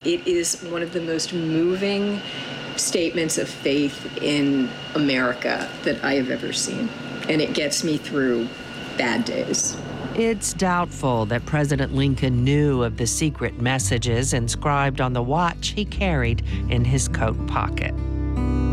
it is one of the most moving statements of faith in America that I have ever seen. And it gets me through bad days. It's doubtful that President Lincoln knew of the secret messages inscribed on the watch he carried in his coat pocket.